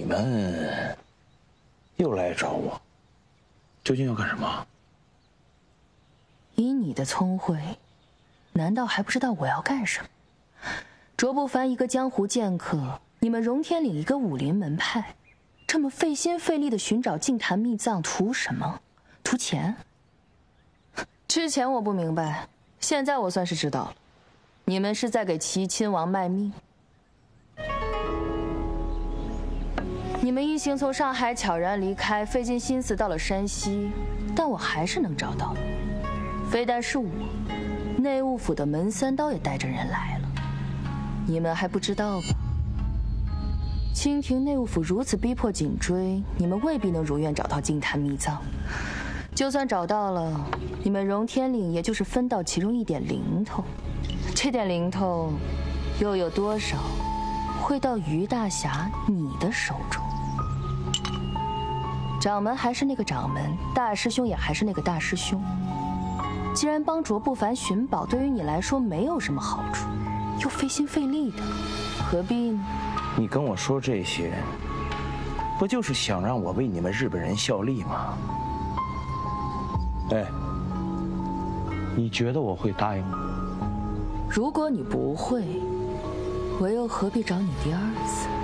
们又来找我，究竟要干什么？ 以你的聪慧，难道还不知道我要干什么？卓不凡一个江湖剑客，你们荣天岭一个武林门派，这么费心费力的寻找净坛秘藏，图什么？图钱？之前我不明白，现在我算是知道了，你们是在给齐亲王卖命。你们一行从上海悄然离开，费尽心思到了山西，但我还是能找到你。非但是我，内务府的门三刀也带着人来了。你们还不知道吧？清廷内务府如此逼迫紧追，你们未必能如愿找到净坛秘藏。就算找到了，你们荣天岭也就是分到其中一点零头，这点零头，又有多少会到于大侠你的手中？掌门还是那个掌门，大师兄也还是那个大师兄。既然帮卓不凡寻宝对于你来说没有什么好处，又费心费力的，何必呢？ 你跟我说这些，不就是想让我为你们日本人效力吗？哎，你觉得我会答应吗？ 如果你不会，我又何必找你第二次？